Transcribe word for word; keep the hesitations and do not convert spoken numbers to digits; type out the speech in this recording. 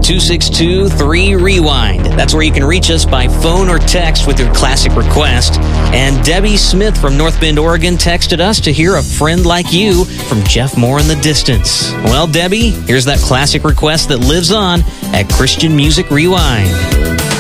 two six two, three, rewind. That's where you can reach us by phone or text with your classic request. And Debbie Smith from North Bend, Oregon texted us to hear A Friend Like You from Jeff Moore in the Distance. Well, Debbie, here's that classic request that lives on at Christian Music Rewind.